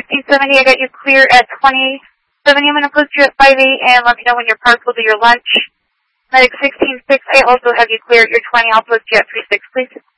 1670, I got you clear at 2070. I'm going to post you at 5-8 and let me know when your park will do your lunch. Medic 16-6, I also have you clear at your 20. I'll post you at 3-6, please.